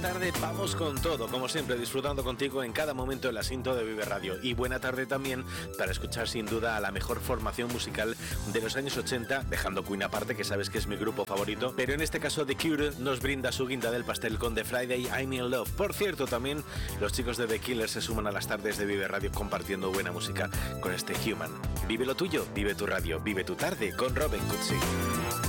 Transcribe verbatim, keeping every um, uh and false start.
Tarde, vamos con todo, como siempre, disfrutando contigo en cada momento de la cinta de Vive Radio. Y buena tarde también para escuchar sin duda a la mejor formación musical de los años ochenta, dejando Queen aparte, que sabes que es mi grupo favorito, pero en este caso The Cure nos brinda su guinda del pastel con The Friday I'm in Love. Por cierto, también los chicos de The Killers se suman a las tardes de Vive Radio compartiendo buena música con este Human. Vive lo tuyo, vive tu radio, vive tu tarde con Robin Cutsi.